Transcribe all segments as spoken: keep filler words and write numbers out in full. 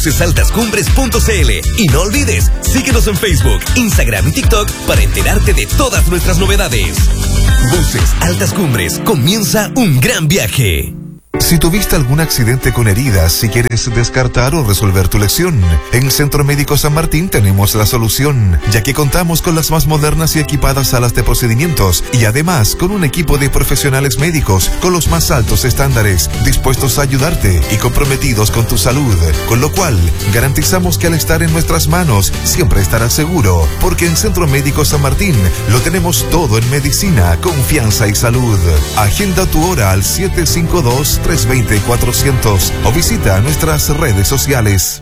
buses altas cumbres punto c l. Y no olvides, síguenos en Facebook, Instagram y TikTok para enterarte de todas nuestras novedades. Buses Altas Cumbres, comienza un gran viaje. Si tuviste algún accidente con heridas, si quieres descartar o resolver tu lesión, en Centro Médico San Martín tenemos la solución, ya que contamos con las más modernas y equipadas salas de procedimientos y además con un equipo de profesionales médicos con los más altos estándares, dispuestos a ayudarte y comprometidos con tu salud, con lo cual garantizamos que al estar en nuestras manos siempre estarás seguro, porque en Centro Médico San Martín lo tenemos todo en medicina, confianza y salud. Agenda tu hora al siete cinco dos, tres dos cero, cuatro cero cero o visita nuestras redes sociales.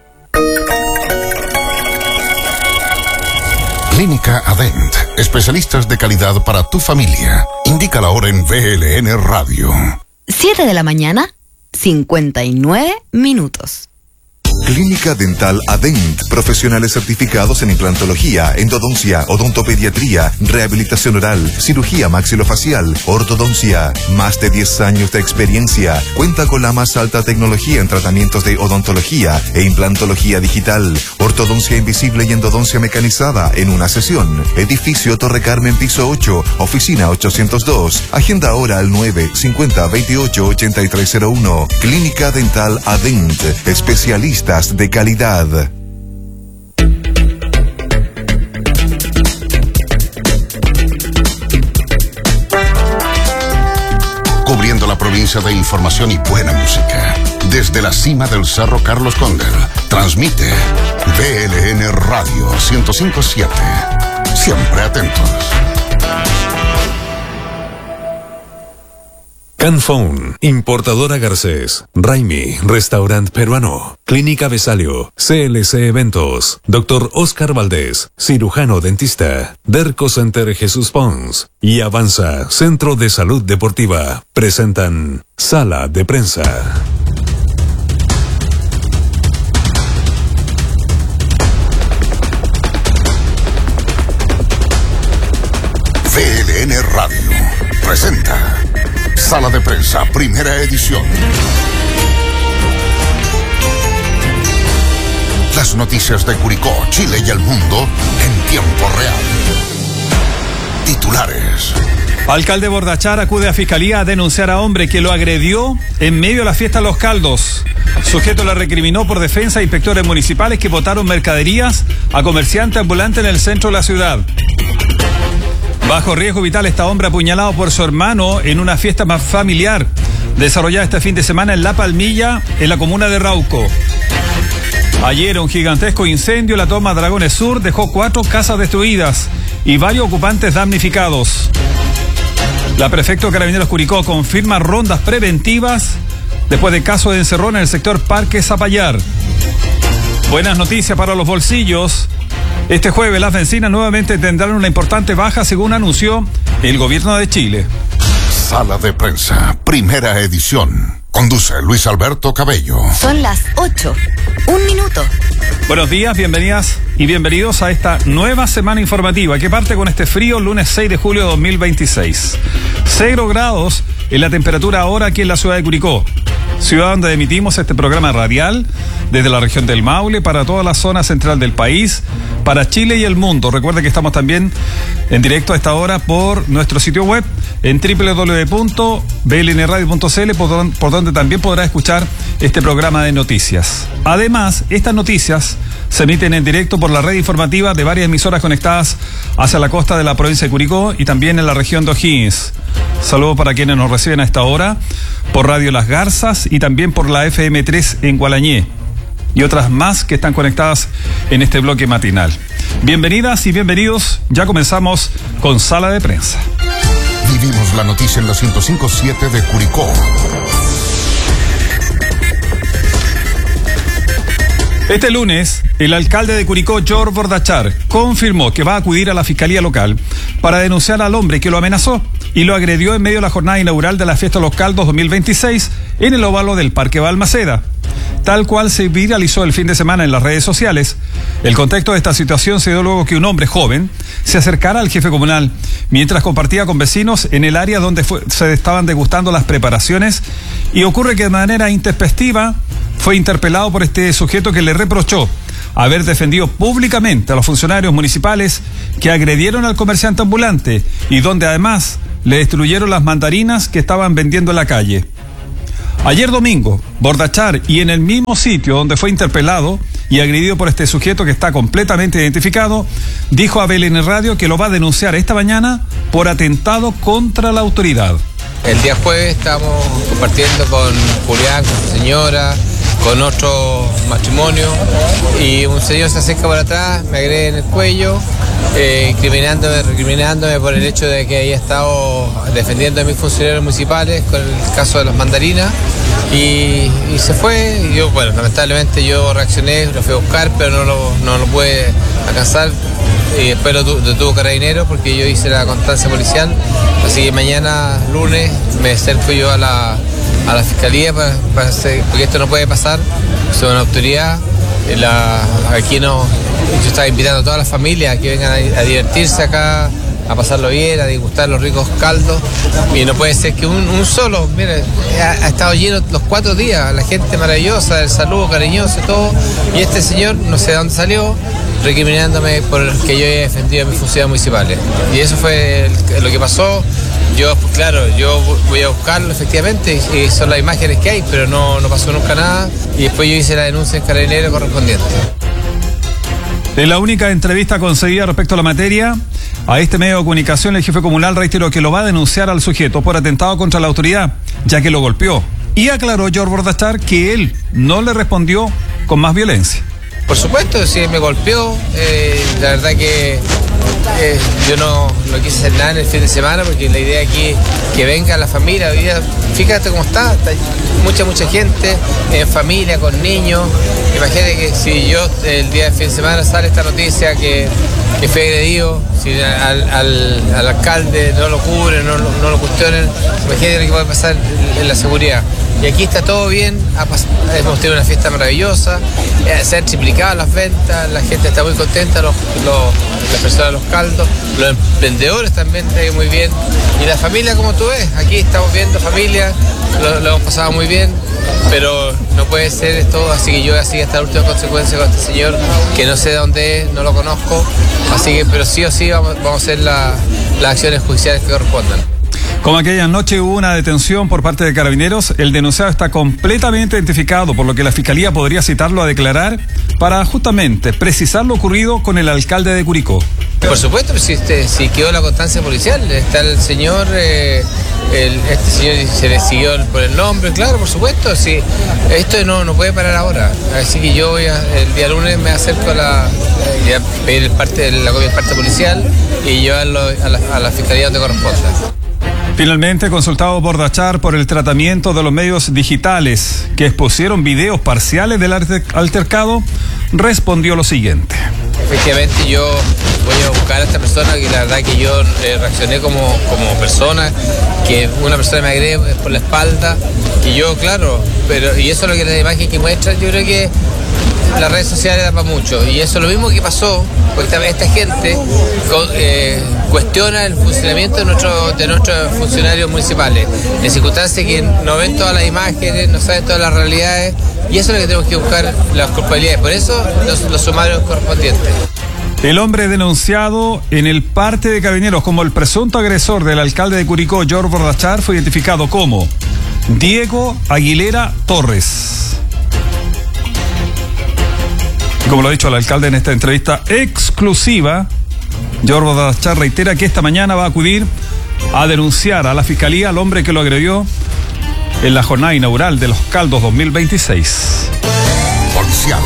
Clínica Adent, especialistas de calidad para tu familia. Indica la hora en V L N Radio. siete de la mañana, cincuenta y nueve minutos. Clínica Dental Adent, profesionales certificados en implantología, endodoncia, odontopediatría, rehabilitación oral, cirugía maxilofacial, ortodoncia. Más de diez años de experiencia. Cuenta con la más alta tecnología en tratamientos de odontología e implantología digital, ortodoncia invisible y endodoncia mecanizada en una sesión. Edificio Torre Carmen, piso ocho, oficina ochocientos dos. Agenda ahora al nueve cincuenta veintiocho ochenta y tres cero uno. Clínica Dental Adent, especialistas de calidad. Cubriendo la provincia de información y buena música. Desde la cima del Cerro Carlos Condel, transmite V L N Radio ciento cinco punto siete. Siempre atentos. Canphone, importadora Garcés, Raimi, restaurante peruano, Clínica Besalio, C L C Eventos, Doctor Oscar Valdés, cirujano dentista, Derco Center Jesús Pons y Avanza, Centro de Salud Deportiva, presentan Sala de Prensa. V L N Radio presenta Sala de Prensa, primera edición. Las noticias de Curicó, Chile y el mundo en tiempo real. Titulares. Alcalde Bordachar acude a Fiscalía a denunciar a hombre que lo agredió en medio de la fiesta Los Caldos. Sujeto le recriminó por defensa a inspectores municipales que botaron mercaderías a comerciante ambulante en el centro de la ciudad. Bajo riesgo vital está hombre apuñalado por su hermano en una fiesta más familiar desarrollada este fin de semana en La Palmilla, en la comuna de Rauco. Ayer un gigantesco incendio en la toma Dragones Sur dejó cuatro casas destruidas y varios ocupantes damnificados. La prefecto de Carabineros Curicó confirma rondas preventivas después de caso de encerrón en el sector Parque Zapallar. Buenas noticias para los bolsillos. Este jueves las bencinas nuevamente tendrán una importante baja, según anunció el gobierno de Chile. Sala de Prensa, primera edición. Conduce Luis Alberto Cabello. Son las ocho. Un minuto. Buenos días, bienvenidas y bienvenidos a esta nueva semana informativa que parte con este frío lunes seis de julio de dos mil veintiséis. Cero grados en la temperatura ahora aquí en la ciudad de Curicó, ciudad donde emitimos este programa radial desde la región del Maule para toda la zona central del país, para Chile y el mundo. Recuerde que estamos también en directo a esta hora por nuestro sitio web en doble u doble u doble u punto v l n radio punto c l, por, don, por donde también podrá escuchar este programa de noticias. Además, estas noticias se emiten en directo por la red informativa de varias emisoras conectadas hacia la costa de la provincia de Curicó y también en la región de O'Higgins. Saludos para quienes nos reciben a esta hora por Radio Las Garzas y también por la F M tres en Gualañé y otras más que están conectadas en este bloque matinal. Bienvenidas y bienvenidos, ya comenzamos con Sala de Prensa. Vivimos la noticia en la ciento cinco punto siete de Curicó. Este lunes, el alcalde de Curicó, George Bordachar, confirmó que va a acudir a la Fiscalía Local para denunciar al hombre que lo amenazó y lo agredió en medio de la jornada inaugural de la Fiesta Los Caldos dos mil veintiséis en el óvalo del Parque Balmaceda. tal cual se viralizó el fin de semana en las redes sociales. El contexto de esta situación se dio luego que un hombre joven se acercara al jefe comunal mientras compartía con vecinos en el área donde fue, se estaban degustando las preparaciones, y ocurre que de manera intempestiva fue interpelado por este sujeto que le reprochó haber defendido públicamente a los funcionarios municipales que agredieron al comerciante ambulante y donde además le destruyeron las mandarinas que estaban vendiendo en la calle. Ayer domingo, Bordachar, y en el mismo sitio donde fue interpelado y agredido por este sujeto que está completamente identificado, dijo a B L N Radio que lo va a denunciar esta mañana por atentado contra la autoridad. El día jueves estábamos compartiendo con Julián, con su señora, con otro matrimonio, y un señor se acerca por atrás, me agrede en el cuello, eh, incriminándome, recriminándome por el hecho de que haya estado defendiendo a mis funcionarios municipales con el caso de las mandarinas, y, y se fue. Y yo, bueno, lamentablemente yo reaccioné, lo fui a buscar, pero no lo, no lo pude alcanzar, y después lo, tu, lo tuvo Carabineros porque yo hice la constancia policial, así que mañana lunes me acerco yo a la a la fiscalía para, para hacer, porque esto no puede pasar, soy una autoridad. La, aquí no, yo estaba invitando a todas las familias a que vengan a, a divertirse acá, a pasarlo bien, a degustar los ricos caldos, y no puede ser que un, un solo, mire, ha, ha estado lleno los cuatro días, la gente maravillosa, el saludo cariñoso y todo, y este señor no sé de dónde salió, recriminándome por que yo haya defendido a mis funcionarios municipales, y eso fue el, lo que pasó. Yo, pues claro, yo voy a buscarlo efectivamente, y son las imágenes que hay, pero no, no pasó nunca nada, y después yo hice la denuncia en Carabineros correspondiente. En la única entrevista concedida respecto a la materia, a este medio de comunicación, el jefe comunal reiteró que lo va a denunciar al sujeto por atentado contra la autoridad, ya que lo golpeó, y aclaró George Bordachar que él no le respondió con más violencia. Por supuesto, sí, me golpeó, eh, la verdad que eh, yo no, no quise hacer nada en el fin de semana porque la idea aquí es que venga la familia, hoy día, fíjate cómo está, está mucha, mucha gente, en familia, con niños. Imagínate que si yo el día del fin de semana sale esta noticia que, que fue agredido, si al, al, al alcalde no lo cubren, no, no lo cuestionen, imagínate lo que puede pasar en la seguridad. Y aquí está todo bien, hemos tenido una fiesta maravillosa, se han triplicado las ventas, la gente está muy contenta, los, los, las personas de los caldos, los emprendedores también están muy bien, y la familia, como tú ves, aquí estamos viendo familia, lo, lo hemos pasado muy bien, pero no puede ser esto, así que yo voy a seguir hasta la última consecuencia con este señor, que no sé de dónde es, no lo conozco, así que, pero sí o sí vamos, vamos a hacer la, las acciones judiciales que correspondan. Como aquella noche hubo una detención por parte de Carabineros, el denunciado está completamente identificado, por lo que la Fiscalía podría citarlo a declarar para justamente precisar lo ocurrido con el alcalde de Curicó. Por supuesto, si, este, si quedó la constancia policial, está el señor, eh, el, este señor se le siguió por el nombre, claro, por supuesto, sí, esto no, no puede parar ahora, así que yo voy a, el día lunes me acerco a la, eh, a pedir el parte, la copia del parte policial y llevarlo a la, a la Fiscalía donde corresponda. Finalmente, consultado Bordachar por el tratamiento de los medios digitales que expusieron videos parciales del altercado, respondió lo siguiente. Efectivamente, yo voy a buscar a esta persona, que la verdad que yo eh, reaccioné como, como persona, que una persona me agrede por la espalda, y yo, claro, pero y eso es lo que la imagen que muestra, yo creo que las redes sociales da para mucho, y eso es lo mismo que pasó, porque esta, esta gente eh, cuestiona el funcionamiento de, nuestro, de nuestros funcionarios municipales, en circunstancias que no ven todas las imágenes, no saben todas las realidades, y eso es lo que tenemos que buscar, las culpabilidades, por eso los, los sumarios correspondientes. El hombre denunciado en el parte de Carabineros como el presunto agresor del alcalde de Curicó, George Bordachar, fue identificado como Diego Aguilera Torres. Como lo ha dicho el alcalde en esta entrevista exclusiva, George Bordachar reitera que esta mañana va a acudir a denunciar a la Fiscalía al hombre que lo agredió en la jornada inaugural de los Caldos dos mil veintiséis. Policial.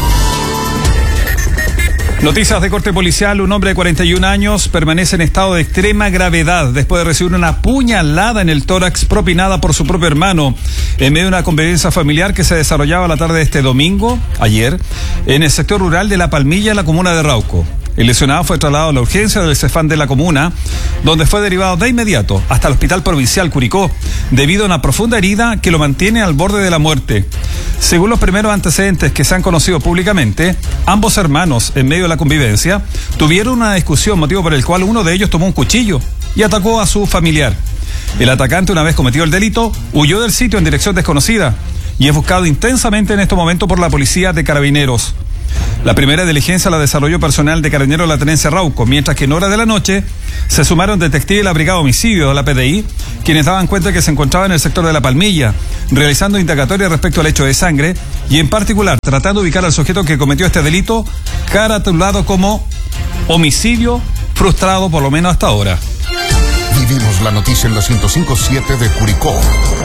Noticias de corte policial. Un hombre de cuarenta y un años permanece en estado de extrema gravedad después de recibir una puñalada en el tórax propinada por su propio hermano en medio de una convivencia familiar que se desarrollaba la tarde de este domingo, ayer, en el sector rural de La Palmilla, en la comuna de Rauco. El lesionado fue trasladado a la urgencia del Cefam de la comuna, donde fue derivado de inmediato hasta el Hospital Provincial Curicó, debido a una profunda herida que lo mantiene al borde de la muerte. Según los primeros antecedentes que se han conocido públicamente, ambos hermanos, en medio de la convivencia, tuvieron una discusión, motivo por el cual uno de ellos tomó un cuchillo y atacó a su familiar. El atacante, una vez cometido el delito, huyó del sitio en dirección desconocida y es buscado intensamente en este momento por la policía de Carabineros. La primera diligencia la desarrolló personal de Carabineros de la Tenencia Rauco, mientras que en horas de la noche se sumaron detectives de la Brigada Homicidio de la P D I, quienes daban cuenta que se encontraba en el sector de La Palmilla, realizando indagatorias respecto al hecho de sangre y en particular tratando de ubicar al sujeto que cometió este delito, caratulado como homicidio frustrado, por lo menos hasta ahora. Vivimos la noticia en la ciento cinco punto siete de Curicó.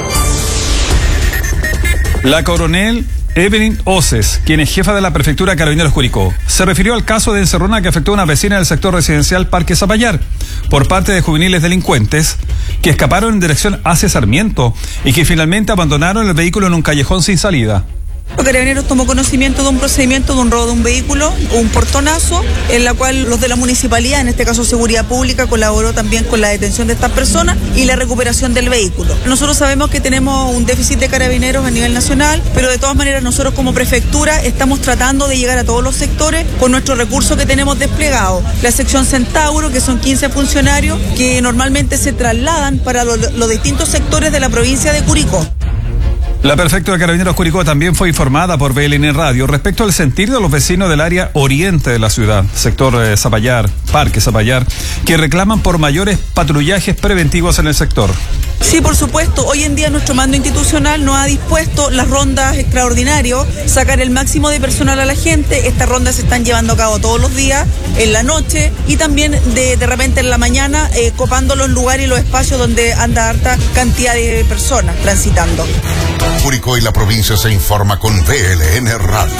La coronel Evelyn Oces, quien es jefa de la prefectura Carabineros Curicó, se refirió al caso de encerrona que afectó a una vecina del sector residencial Parque Zapallar por parte de juveniles delincuentes que escaparon en dirección hacia Sarmiento y que finalmente abandonaron el vehículo en un callejón sin salida. Carabineros tomó conocimiento de un procedimiento de un robo de un vehículo, un portonazo, en la cual los de la municipalidad, en este caso Seguridad Pública, colaboró también con la detención de estas personas y la recuperación del vehículo. Nosotros sabemos que tenemos un déficit de carabineros a nivel nacional, pero de todas maneras nosotros como prefectura estamos tratando de llegar a todos los sectores con nuestro recurso que tenemos desplegado. La sección Centauro, que son quince funcionarios que normalmente se trasladan para los, los distintos sectores de la provincia de Curicó. La prefecta de Carabineros Curicó también fue informada por B L N Radio respecto al sentir de los vecinos del área oriente de la ciudad, sector eh, Zapallar, Parque Zapallar, que reclaman por mayores patrullajes preventivos en el sector. Sí, por supuesto. Hoy en día nuestro mando institucional nos ha dispuesto las rondas extraordinarias, sacar el máximo de personal a la gente. Estas rondas se están llevando a cabo todos los días, en la noche y también de, de repente en la mañana, eh, copando los lugares y los espacios donde anda harta cantidad de personas transitando. Curicó y la provincia se informa con B L N Radio.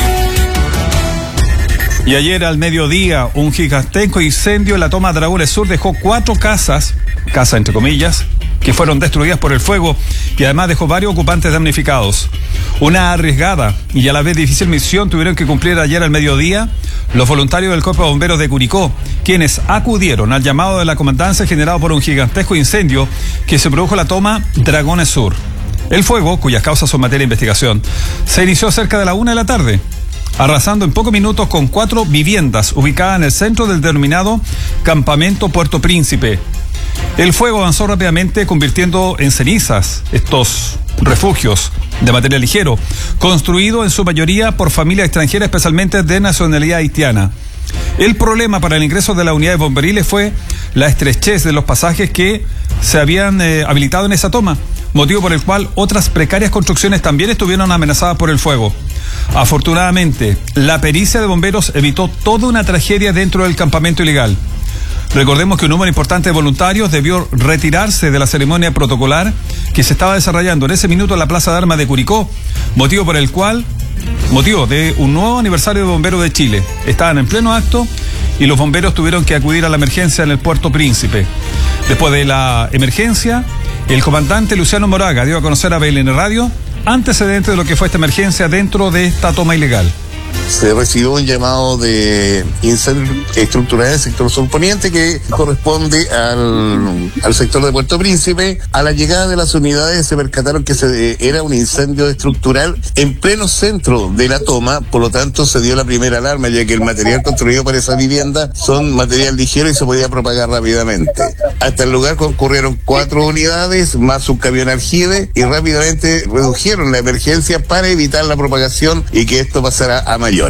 Y ayer al mediodía, un gigantesco incendio en la toma Dragones Sur dejó cuatro casas, casas entre comillas, que fueron destruidas por el fuego y además dejó varios ocupantes damnificados. Una arriesgada y a la vez difícil misión tuvieron que cumplir ayer al mediodía los voluntarios del Cuerpo de Bomberos de Curicó, quienes acudieron al llamado de la comandancia generado por un gigantesco incendio que se produjo en la toma Dragones Sur. El fuego, cuyas causas son materia de investigación, se inició cerca de la una de la tarde, arrasando en pocos minutos con cuatro viviendas ubicadas en el centro del denominado Campamento Puerto Príncipe. El fuego avanzó rápidamente, convirtiendo en cenizas estos refugios de material ligero, construidos en su mayoría por familias extranjeras, especialmente de nacionalidad haitiana. El problema para el ingreso de las unidades bomberiles fue la estrechez de los pasajes que se habían eh, habilitado en esa toma, motivo por el cual otras precarias construcciones también estuvieron amenazadas por el fuego. Afortunadamente, la pericia de bomberos evitó toda una tragedia dentro del campamento ilegal. Recordemos que un número importante de voluntarios debió retirarse de la ceremonia protocolar que se estaba desarrollando en ese minuto en la Plaza de Armas de Curicó, motivo por el cual, motivo de un nuevo aniversario de Bomberos de Chile. Estaban en pleno acto y los bomberos tuvieron que acudir a la emergencia en el Puerto Príncipe. Después de la emergencia, el comandante Luciano Moraga dio a conocer a B L N Radio antecedentes de lo que fue esta emergencia dentro de esta toma ilegal. Se recibió un llamado de incendio estructural en el sector sur poniente que corresponde al, al sector de Puerto Príncipe. A la llegada de las unidades se percataron que se, era un incendio estructural en pleno centro de la toma, por lo tanto se dio la primera alarma, ya que el material construido para esa vivienda son material ligero y se podía propagar rápidamente. Hasta el lugar concurrieron cuatro unidades más un camión aljibe y rápidamente redujeron la emergencia para evitar la propagación y que esto pasara a mayores.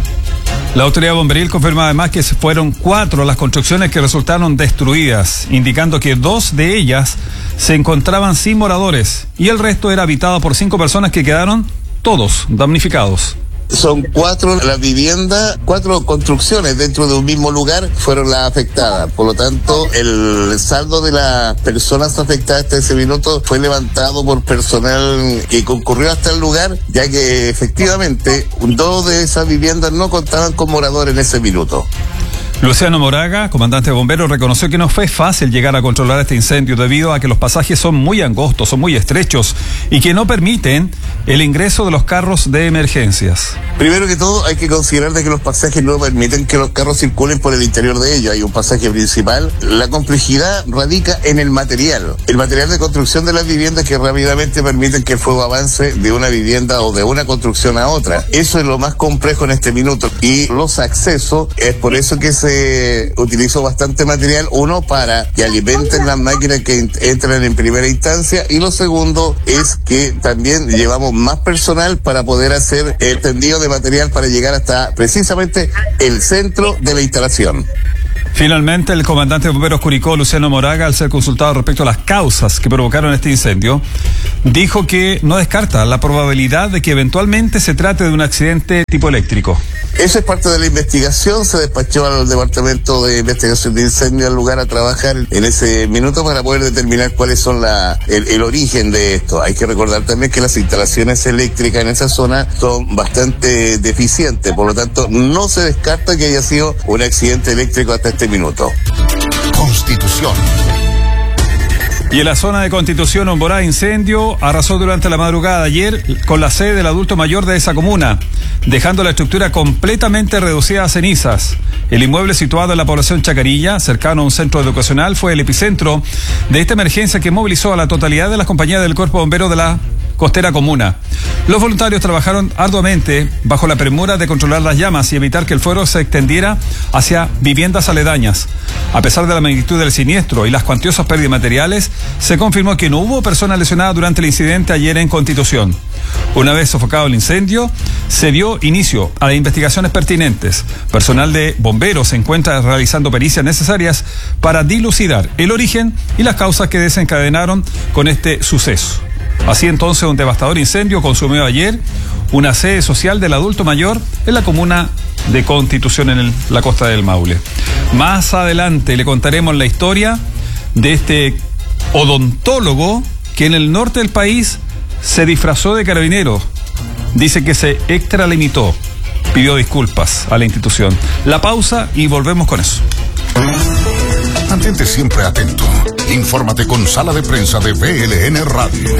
La autoridad bomberil confirma además que fueron cuatro las construcciones que resultaron destruidas, indicando que dos de ellas se encontraban sin moradores y el resto era habitado por cinco personas que quedaron todos damnificados. Son cuatro las viviendas, cuatro construcciones dentro de un mismo lugar fueron las afectadas. Por lo tanto, el saldo de las personas afectadas hasta ese minuto fue levantado por personal que concurrió hasta el lugar, ya que efectivamente dos de esas viviendas no contaban con moradores en ese minuto. Luciano Moraga, comandante de bomberos, reconoció que no fue fácil llegar a controlar este incendio debido a que los pasajes son muy angostos, son muy estrechos y que no permiten el ingreso de los carros de emergencias. Primero que todo hay que considerar de que los pasajes no permiten que los carros circulen por el interior de ellos. Hay un pasaje principal. La complejidad radica en el material. El material de construcción de las viviendas que rápidamente permiten que el fuego avance de una vivienda o de una construcción a otra. Eso es lo más complejo en este minuto. Y los accesos, es por eso que se utilizó bastante material, uno para que alimenten las máquinas que entran en primera instancia, y lo segundo es que también llevamos más personal para poder hacer el tendido de material para llegar hasta precisamente el centro de la instalación. Finalmente, el comandante de bomberos Curicó, Luciano Moraga, al ser consultado respecto a las causas que provocaron este incendio, dijo que no descarta la probabilidad de que eventualmente se trate de un accidente tipo eléctrico. Eso es parte de la investigación. Se despachó al Departamento de Investigación de Incendios al lugar a trabajar en ese minuto para poder determinar cuáles son la, el, el origen de esto. Hay que recordar también que las instalaciones eléctricas en esa zona son bastante deficientes, por lo tanto no se descarta que haya sido un accidente eléctrico hasta este minuto. Constitución. Y en la zona de Constitución, un voraz incendio arrasó durante la madrugada de ayer con la sede del adulto mayor de esa comuna, dejando la estructura completamente reducida a cenizas. El inmueble, situado en la población Chacarilla, cercano a un centro educacional, fue el epicentro de esta emergencia que movilizó a la totalidad de las compañías del Cuerpo Bombero de la Costera Comuna. Los voluntarios trabajaron arduamente bajo la premura de controlar las llamas y evitar que el fuego se extendiera hacia viviendas aledañas. A pesar de la magnitud del siniestro y las cuantiosas pérdidas materiales, se confirmó que no hubo personas lesionadas durante el incidente ayer en Constitución. Una vez sofocado el incendio, se dio inicio a las investigaciones pertinentes. Personal de bomberos se encuentra realizando pericias necesarias para dilucidar el origen y las causas que desencadenaron con este suceso. Así entonces, un devastador incendio consumió ayer una sede social del adulto mayor en la comuna de Constitución, en el, la costa del Maule. Más adelante le contaremos la historia de este odontólogo que en el norte del país se disfrazó de carabinero. Dice que se extralimitó, pidió disculpas a la institución. La pausa y volvemos con eso. Mantente siempre atento. Infórmate con Sala de Prensa de B L N Radio.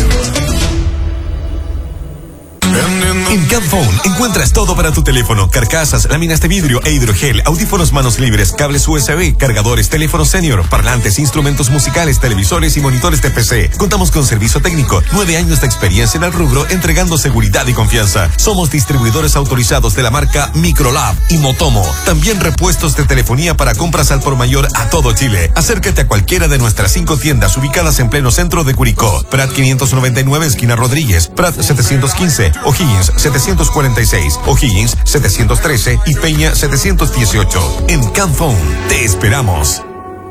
En Camphone encuentras todo para tu teléfono: carcasas, láminas de vidrio e hidrogel, audífonos manos libres, cables U S B, cargadores, teléfonos senior, parlantes, instrumentos musicales, televisores y monitores de P C. Contamos con servicio técnico, nueve años de experiencia en el rubro, entregando seguridad y confianza. Somos distribuidores autorizados de la marca Microlab y Motomo. También repuestos de telefonía para compras al por mayor a todo Chile. Acércate a cualquiera de nuestras cinco tiendas ubicadas en pleno centro de Curicó: Prat quinientos noventa y nueve, esquina Rodríguez; Prat setecientos quince, O'Higgins setecientos cuarenta y seis, O'Higgins setecientos trece y Peña setecientos dieciocho. En Camphone te esperamos.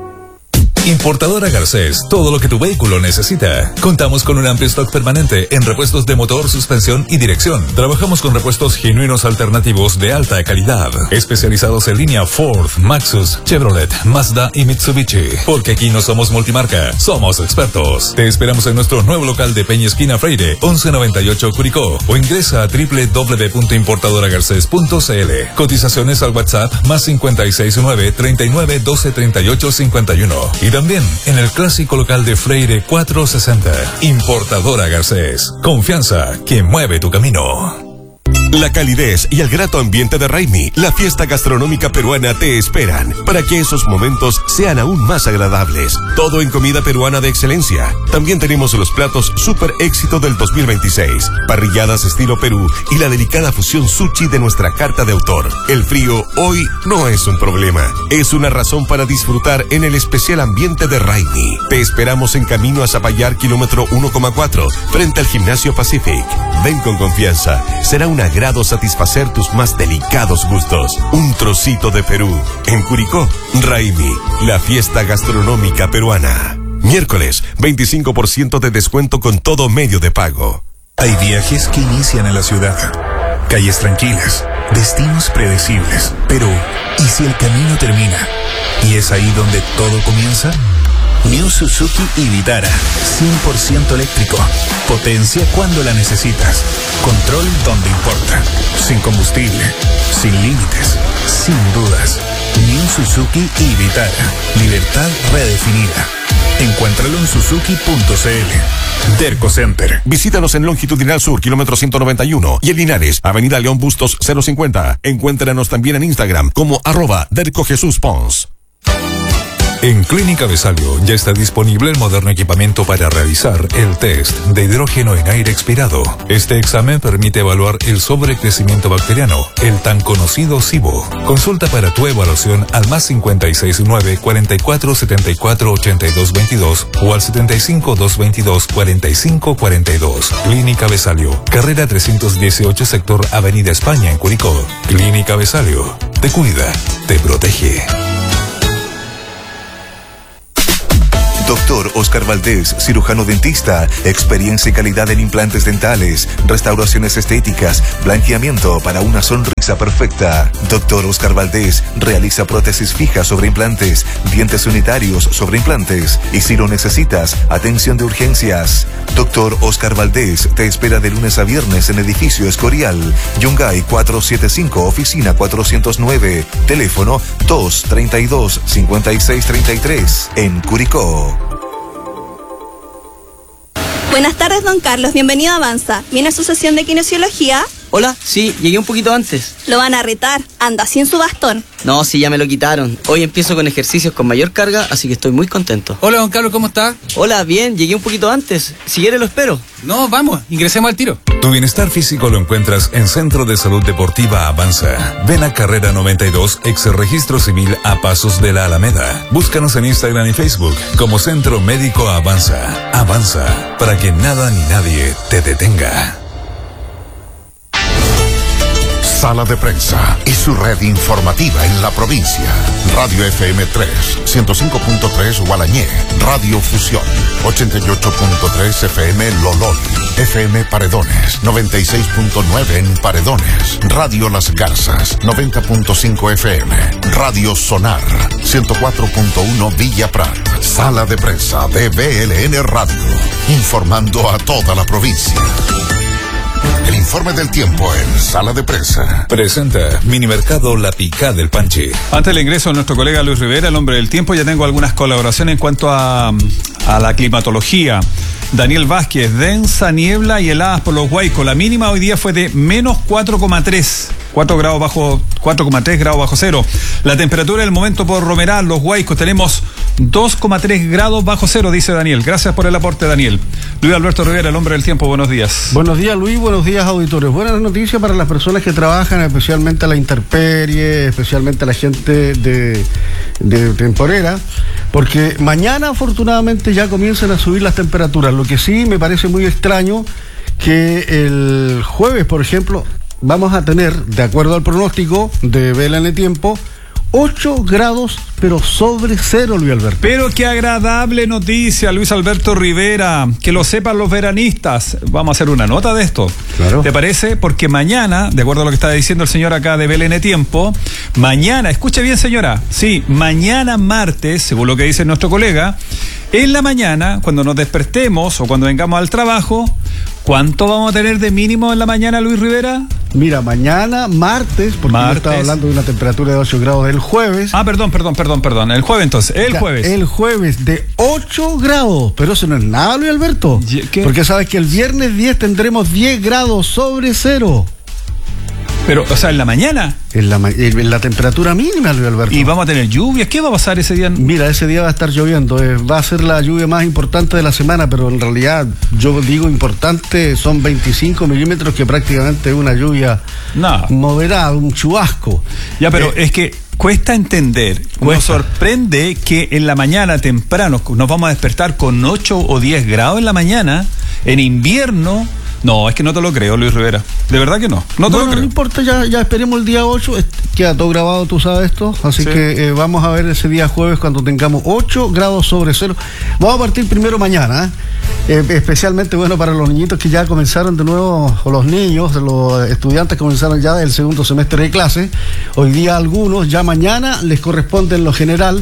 Importadora Garcés, todo lo que tu vehículo necesita. Contamos con un amplio stock permanente en repuestos de motor, suspensión y dirección. Trabajamos con repuestos genuinos alternativos de alta calidad, especializados en línea Ford, Maxus, Chevrolet, Mazda y Mitsubishi. Porque aquí no somos multimarca, somos expertos. Te esperamos en nuestro nuevo local de Peña Esquina Freire, once noventa y ocho Curicó, o ingresa a doble u doble u doble u punto importadora garcés punto c l. Cotizaciones al WhatsApp más cincuenta y seis nueve, treinta y nueve, doce, treinta y ocho, cincuenta y uno. Y también en el clásico local de Freire cuatrocientos sesenta. Importadora Garcés. Confianza que mueve tu camino. La calidez y el grato ambiente de Raimi, la fiesta gastronómica peruana, te esperan para que esos momentos sean aún más agradables. Todo en comida peruana de excelencia. También tenemos los platos super éxito del dos mil veintiséis, parrilladas estilo Perú y la delicada fusión sushi de nuestra carta de autor. El frío hoy no es un problema, es una razón para disfrutar en el especial ambiente de Raimi. Te esperamos en camino a Zapallar, kilómetro uno coma cuatro, frente al Gimnasio Pacific. Ven con confianza, será un agrado satisfacer tus más delicados gustos. Un trocito de Perú. En Curicó, Raimi, la fiesta gastronómica peruana. Miércoles, veinticinco por ciento de descuento con todo medio de pago. Hay viajes que inician en la ciudad. Calles tranquilas, destinos predecibles. Pero, ¿y si el camino termina? ¿Y es ahí donde todo comienza? New Suzuki y Vitara, cien por ciento eléctrico. Potencia cuando la necesitas. Control donde importa. Sin combustible, sin límites, sin dudas. New Suzuki y Vitara. Libertad redefinida. Encuéntralo en suzuki punto c l. Derco Center. Visítanos en Longitudinal Sur, kilómetro ciento noventa y uno, y en Linares, Avenida León Bustos cero cincuenta. Encuéntranos también en Instagram como arroba Derco Jesús Pons. En Clínica Besalio ya está disponible el moderno equipamiento para realizar el test de hidrógeno en aire expirado. Este examen permite evaluar el sobrecrecimiento bacteriano, el tan conocido SIBO. Consulta para tu evaluación al más cincuenta y seis nueve, cuarenta y cuatro, setenta y cuatro, ochenta y dos veintidós o al setenta y cinco, doscientos veintidós, cuarenta y cinco cuarenta y dos. Clínica Besalio, carrera trescientos dieciocho, sector Avenida España en Curicó. Clínica Besalio, te cuida, te protege. Doctor Oscar Valdés, cirujano dentista, experiencia y calidad en implantes dentales, restauraciones estéticas, blanqueamiento para una sonrisa perfecta. Doctor Oscar Valdés realiza prótesis fijas sobre implantes, dientes unitarios sobre implantes y si lo necesitas, atención de urgencias. Doctor Oscar Valdés te espera de lunes a viernes en edificio Escorial, Yungay cuatrocientos setenta y cinco, oficina cuatrocientos nueve, teléfono dos treinta y dos, cincuenta y seis treinta y tres, en Curicó. Buenas tardes, don Carlos. Bienvenido a Avanza. ¿Viene a su sesión de kinesiología? Hola, sí, llegué un poquito antes. Lo van a retar. Anda sin su bastón. No, sí, ya me lo quitaron. Hoy empiezo con ejercicios con mayor carga, así que estoy muy contento. Hola, don Carlos, ¿cómo está? Hola, bien, llegué un poquito antes. Si quiere lo espero. No, vamos, ingresemos al tiro. Tu bienestar físico lo encuentras en Centro de Salud Deportiva Avanza. Ven a Carrera noventa y dos, ex Registro Civil a Pasos de la Alameda. Búscanos en Instagram y Facebook como Centro Médico Avanza. Avanza, para que nada ni nadie te detenga. Sala de Prensa y su red informativa en la provincia. Radio F M tres, ciento cinco punto tres Gualañé. Radio Fusión, ochenta y ocho punto tres F M Lololi. F M Paredones, noventa y seis punto nueve en Paredones. Radio Las Garzas, noventa punto cinco F M. Radio Sonar, ciento cuatro punto uno Villa Prat. Sala de Prensa de B L N Radio. Informando a toda la provincia. El informe del tiempo en Sala de Prensa. Presenta Minimercado La Picá del Panche. Antes del ingreso de nuestro colega Luis Rivera, el hombre del tiempo, ya tengo algunas colaboraciones en cuanto a, a la climatología. Daniel Vázquez, densa niebla y heladas por los Huaycos. La mínima hoy día fue de menos cuatro coma tres. cuatro grados bajo, cuatro coma tres grados bajo cero. La temperatura del momento por Romeral, los Huaycos, tenemos dos coma tres grados bajo cero, dice Daniel. Gracias por el aporte, Daniel. Luis Alberto Rivera, el hombre del tiempo, buenos días. Buenos días, Luis, buenos días, auditores. Buenas noticias para las personas que trabajan, especialmente a la intemperie, especialmente a la gente de, de temporera, porque mañana afortunadamente ya comienzan a subir las temperaturas. Lo que sí me parece muy extraño que el jueves, por ejemplo, vamos a tener, de acuerdo al pronóstico de B L N Tiempo, ocho grados, pero sobre cero, Luis Alberto. Pero qué agradable noticia, Luis Alberto Rivera, que lo sepan los veranistas. Vamos a hacer una nota de esto. Claro. ¿Te parece? Porque mañana, de acuerdo a lo que está diciendo el señor acá de B L N Tiempo, mañana, escuche bien, señora, sí, mañana martes, según lo que dice nuestro colega, en la mañana, cuando nos despertemos o cuando vengamos al trabajo, ¿cuánto vamos a tener de mínimo en la mañana, Luis Rivera? Mira, mañana, martes, porque martes. yo estaba hablando de una temperatura de ocho grados el jueves. Ah, perdón, perdón, perdón, perdón. El jueves entonces, el ya, jueves. El jueves de ocho grados, pero eso no es nada, Luis Alberto. ¿Qué? Porque sabes que el viernes diez tendremos diez grados sobre cero. Pero, o sea, en la mañana. En la, en la temperatura mínima, Luis Alberto. ¿Y vamos a tener lluvias? ¿Qué va a pasar ese día? Mira, ese día va a estar lloviendo. Eh, va a ser la lluvia más importante de la semana, pero en realidad, yo digo importante, son veinticinco milímetros, que prácticamente es una lluvia no. moderada, un chubasco. Ya, pero eh, es que cuesta entender. Cuesta. Nos sorprende que en la mañana temprano nos vamos a despertar con ocho o diez grados en la mañana, en invierno. No, es que no te lo creo, Luis Rivera. De verdad que no. No te bueno, lo creo. No importa, ya, ya esperemos el día ocho. Queda todo grabado, tú sabes esto. Así sí. que eh, vamos a ver ese día jueves cuando tengamos ocho grados sobre cero. Vamos a partir primero mañana. ¿eh? Eh, especialmente bueno para los niñitos que ya comenzaron de nuevo, o los niños, los estudiantes comenzaron ya el segundo semestre de clase. Hoy día algunos, ya mañana les corresponde en lo general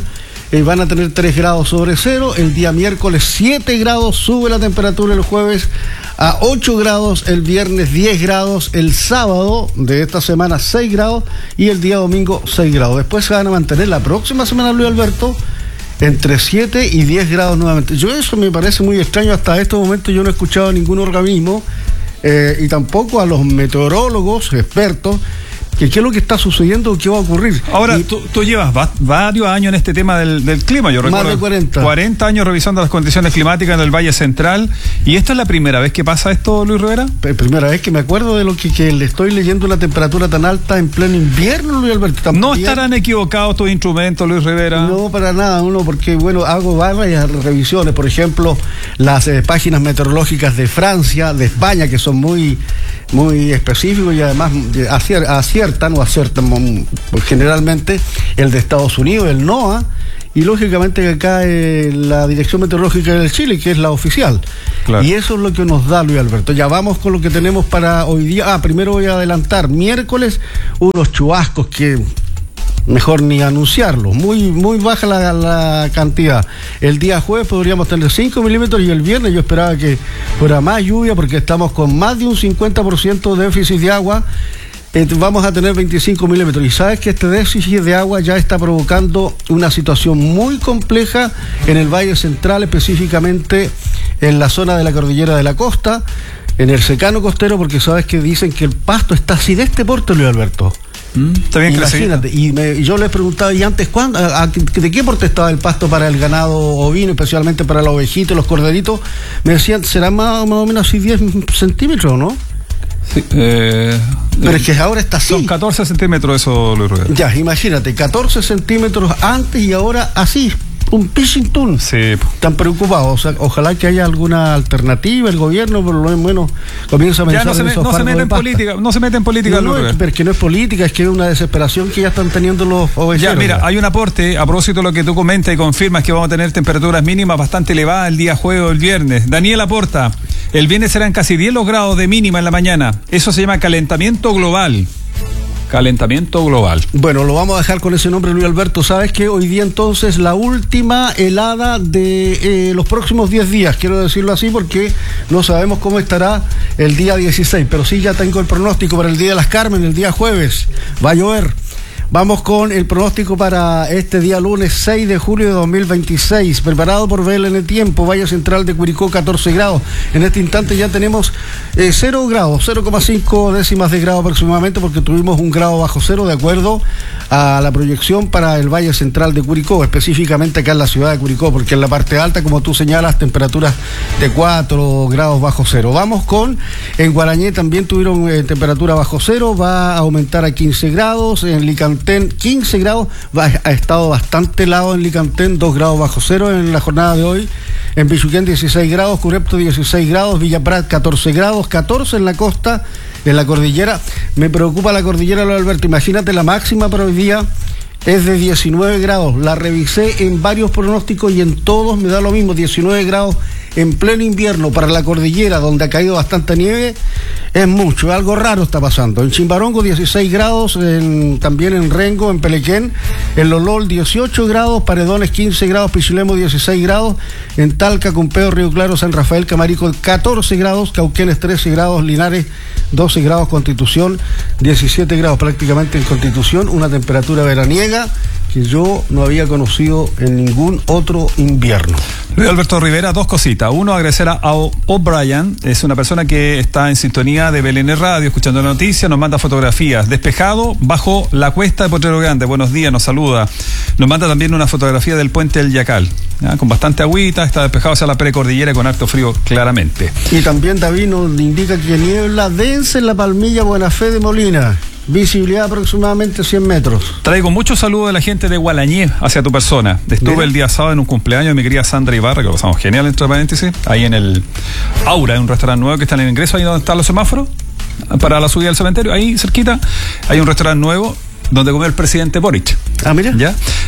eh, van a tener tres grados sobre cero. El día miércoles siete grados, sube la temperatura el jueves a ocho grados, el viernes diez grados, el sábado de esta semana seis grados y el día domingo seis grados. Después se van a mantener la próxima semana, Luis Alberto, entre siete y diez grados nuevamente. Yo eso me parece muy extraño. Hasta este momento yo no he escuchado a ningún organismo eh, y tampoco a los meteorólogos expertos que qué es lo que está sucediendo o qué va a ocurrir. Ahora, y, tú, tú llevas va, varios años en este tema del, del clima, yo recuerdo. Más de cuarenta. cuarenta años revisando las condiciones climáticas en el Valle Central. ¿Y esta es la primera vez que pasa esto, Luis Rivera? La primera vez que me acuerdo de lo que, que le estoy leyendo, una temperatura tan alta en pleno invierno, Luis Alberto. ¿No estarán equivocados tus instrumentos, Luis Rivera? No, para nada, uno, porque bueno, hago varias revisiones, por ejemplo, las eh, páginas meteorológicas de Francia, de España, que son muy, muy específicos y además acier, aciertan o aciertan generalmente, el de Estados Unidos, el NOAA, y lógicamente que acá eh, la Dirección Meteorológica del Chile, que es la oficial. Claro. Y eso es lo que nos da, Luis Alberto. Ya vamos con lo que tenemos para hoy día. Ah, primero voy a adelantar, miércoles, unos chubascos que mejor ni anunciarlo, muy muy baja la, la cantidad. El día jueves podríamos tener cinco milímetros y el viernes yo esperaba que fuera más lluvia porque estamos con más de un cincuenta por ciento de déficit de agua. Eh, vamos a tener veinticinco milímetros y sabes que este déficit de agua ya está provocando una situación muy compleja en el Valle Central, específicamente en la zona de la Cordillera de la Costa, en el secano costero, porque sabes que dicen que el pasto está así de este porte, Luis Alberto. Mm, está bien. Imagínate, y, me, y yo le he preguntado, ¿y antes cuándo? A, a, ¿De qué porte estaba el pasto para el ganado ovino, especialmente para la ovejita y los corderitos? Me decían, será más, más o menos así diez centímetros, ¿no? Sí, eh, pero es que ahora está así. Son catorce centímetros eso, Luis Rivera. Ya, imagínate, catorce centímetros antes y ahora así. Un pishintún. Sí. Están preocupados. O sea, ojalá que haya alguna alternativa. El gobierno, por lo menos, comienza a pensar ya no se, en me, esos no se mete en política. No se mete en política, no, Luis no, pero es que no es política, es que es una desesperación que ya están teniendo los ovejeros. Ya, mira, hay un aporte a propósito de lo que tú comentas y confirmas que vamos a tener temperaturas mínimas bastante elevadas el día jueves o el viernes. Daniel aporta, el viernes serán casi diez los grados de mínima en la mañana. Eso se llama calentamiento global. Calentamiento global. Bueno, lo vamos a dejar con ese nombre, Luis Alberto. ¿Sabes qué? Hoy día entonces la última helada de eh, los próximos diez días, quiero decirlo así porque no sabemos cómo estará el día dieciséis, pero sí ya tengo el pronóstico para el Día de las Carmen, el día jueves. Va a llover. Vamos con el pronóstico para este día lunes seis de julio de dos mil veintiséis, preparado por V L N Tiempo, Valle Central de Curicó, catorce grados. En este instante ya tenemos eh, cero grados, cero coma cinco décimas de grado aproximadamente, porque tuvimos un grado bajo cero de acuerdo a la proyección para el Valle Central de Curicó, específicamente acá en la ciudad de Curicó, porque en la parte alta, como tú señalas, temperaturas de cuatro grados bajo cero. Vamos con, en Guarañé también tuvieron eh, temperatura bajo cero, va a aumentar a quince grados, en Licantén quince grados, va, ha estado bastante helado en Licantén, dos grados bajo cero en la jornada de hoy. En Pichuquén dieciséis grados, Curepto dieciséis grados, Villa Prat catorce grados, catorce en la costa, en la cordillera. Me preocupa la cordillera, Luis Alberto. Imagínate, la máxima para hoy día es de diecinueve grados. La revisé en varios pronósticos y en todos me da lo mismo, diecinueve grados en pleno invierno para la cordillera, donde ha caído bastante nieve. Es mucho, algo raro está pasando. En Chimbarongo dieciséis grados, en, también en Rengo, en Pelequén, en Lolol dieciocho grados, Paredones quince grados, Pichilemo dieciséis grados, en Talca, Cumpeo, Río Claro, San Rafael, Camarico catorce grados, Cauquenes trece grados, Linares doce grados, Constitución diecisiete grados, prácticamente en Constitución, una temperatura veraniega que yo no había conocido en ningún otro invierno. Luis Alberto Rivera, dos cositas. Uno, agradecer a O'Brien, es una persona que está en sintonía de B L N Radio, escuchando la noticia, nos manda fotografías. Despejado bajo la cuesta de Potrero Grande, buenos días, nos saluda. Nos manda también una fotografía del puente del Yacal, ¿ya? Con bastante agüita, está despejado hacia la precordillera con harto frío, claramente. Y también David nos indica que niebla densa en la Palmilla Buena Fe de Molina. Visibilidad aproximadamente cien metros. Traigo muchos saludos de la gente de Gualañé hacia tu persona. Estuve Bien. el día sábado en un cumpleaños de mi querida Sandra Ibarra, que lo pasamos genial, entre paréntesis, ahí en el Aura, en un restaurante nuevo que está en el ingreso, ahí donde están los semáforos, para la subida del cementerio, ahí cerquita, hay un restaurante nuevo donde comió el presidente Boric. Ah, mira. ¿Ya?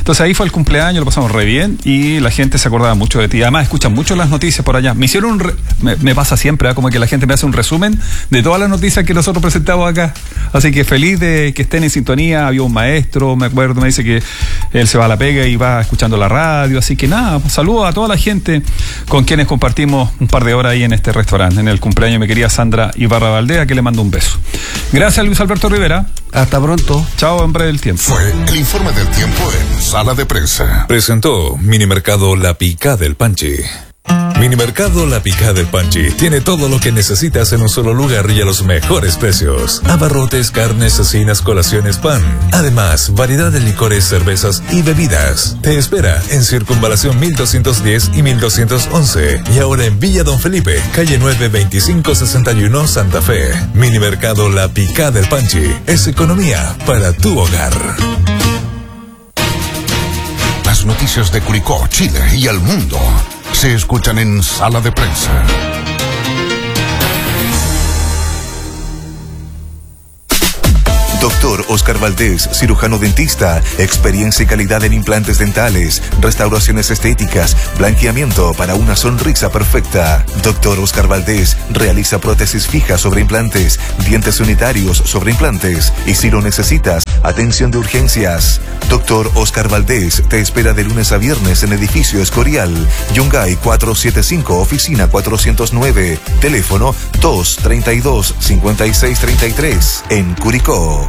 Entonces ahí fue el cumpleaños, lo pasamos re bien y la gente se acordaba mucho de ti. Además escuchan mucho las noticias por allá. Me hicieron un re... me, me pasa siempre, ¿eh? Como que la gente me hace un resumen de todas las noticias que nosotros presentamos acá. Así que feliz de que estén en sintonía. Había un maestro, me acuerdo, me dice que él se va a la pega y va escuchando la radio. Así que nada, pues, saludos a toda la gente con quienes compartimos un par de horas ahí en este restaurante, en el cumpleaños de mi querida Sandra Ibarra Valdea, que le mando un beso. Gracias, Luis Alberto Rivera. Hasta pronto. Chao, hombre del tiempo. Fue el informe del tiempo en Sala de Prensa. Presentó Minimercado La Picá del Panchi. Minimercado La Picá del Panchi tiene todo lo que necesitas en un solo lugar y a los mejores precios. Abarrotes, carnes, cecinas, colaciones, pan. Además, variedad de licores, cervezas y bebidas. Te espera en Circunvalación mil doscientos diez y mil doscientos once. Y ahora en Villa Don Felipe, calle nueve veinticinco sesenta y uno, Santa Fe. Minimercado La Picá del Panchi es economía para tu hogar. Las noticias de Curicó, Chile y el mundo se escuchan en Sala de Prensa. Doctor Oscar Valdés, cirujano dentista, experiencia y calidad en implantes dentales, restauraciones estéticas, blanqueamiento para una sonrisa perfecta. Doctor Oscar Valdés realiza prótesis fijas sobre implantes, dientes unitarios sobre implantes y si lo necesitas, atención de urgencias. Doctor Oscar Valdés te espera de lunes a viernes en edificio Escorial, Yungay cuatrocientos setenta y cinco, oficina cuatrocientos nueve, teléfono dos treinta y dos, cincuenta y seis treinta y tres, en Curicó.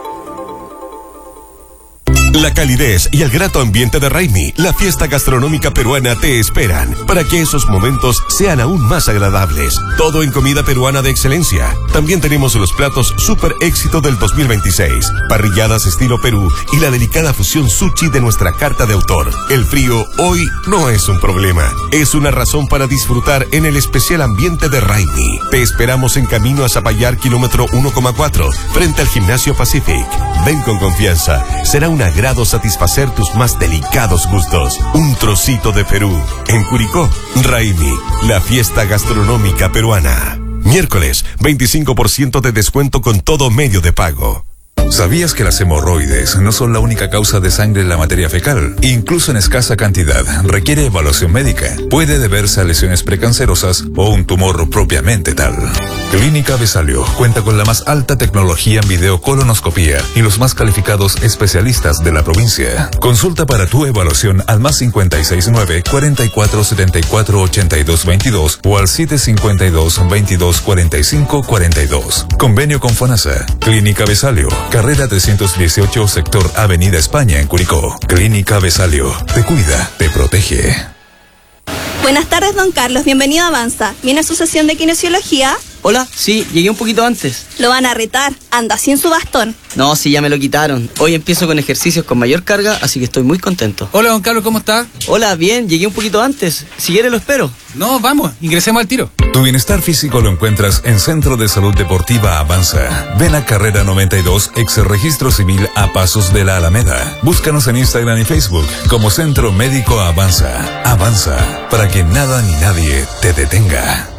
La calidez y el grato ambiente de Raimi, la fiesta gastronómica peruana, te esperan para que esos momentos sean aún más agradables. Todo en comida peruana de excelencia. También tenemos los platos super éxito del dos mil veintiséis, parrilladas estilo Perú y la delicada fusión sushi de nuestra carta de autor. El frío hoy no es un problema, es una razón para disfrutar en el especial ambiente de Raimi. Te esperamos en camino a Zapallar, kilómetro uno coma cuatro, frente al Gimnasio Pacific. Ven con confianza, será una gran satisfacer tus más delicados gustos. Un trocito de Perú. En Curicó, Raimi, la fiesta gastronómica peruana. Miércoles, veinticinco por ciento de descuento con todo medio de pago. ¿Sabías que las hemorroides no son la única causa de sangre en la materia fecal? Incluso en escasa cantidad, requiere evaluación médica. Puede deberse a lesiones precancerosas o un tumor propiamente tal. Clínica Besalio cuenta con la más alta tecnología en videocolonoscopía y los más calificados especialistas de la provincia. Consulta para tu evaluación al más cincuenta y seis nueve, cuarenta y cuatro setenta y cuatro ochenta y dos veintidós o al siete cincuenta y dos, veintidós cuarenta y cinco cuarenta y dos. Convenio con FONASA. Clínica Besalio, carrera trescientos dieciocho, sector Avenida España, en Curicó. Clínica Besalio, te cuida, te protege. Buenas tardes, don Carlos. Bienvenido a Avanza. ¿Viene a su sesión de kinesiología? Hola, sí, llegué un poquito antes. Lo van a retar. Anda sin su bastón. No, sí, ya me lo quitaron. Hoy empiezo con ejercicios con mayor carga, así que estoy muy contento. Hola, don Carlos, ¿cómo está? Hola, bien, llegué un poquito antes. Si quiere lo espero. No, vamos, ingresemos al tiro. Tu bienestar físico lo encuentras en Centro de Salud Deportiva Avanza. Ven a Carrera noventa y dos, ex registro civil a pasos de la Alameda. Búscanos en Instagram y Facebook como Centro Médico Avanza. Avanza, para que nada ni nadie te detenga.